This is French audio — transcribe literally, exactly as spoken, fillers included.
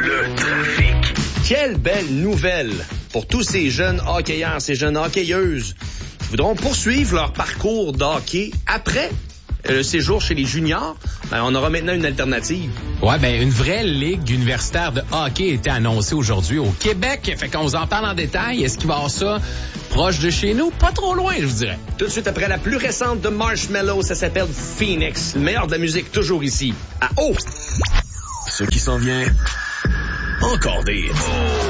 le trafic. Quelle belle nouvelle pour tous ces jeunes hockeyeurs, ces jeunes hockeyeuses qui voudront poursuivre leur parcours de hockey après le séjour chez les juniors. Ben, on aura maintenant une alternative. Ouais, ben une vraie ligue universitaire de hockey a été annoncée aujourd'hui au Québec. Fait qu'on vous en parle en détail. Est-ce qu'il va y avoir ça proche de chez nous? Pas trop loin, je vous dirais. Tout de suite après la plus récente de Marshmello, ça s'appelle Phoenix. Le meilleur de la musique, toujours ici, à O. Ce qui s'en vient, encore des hits.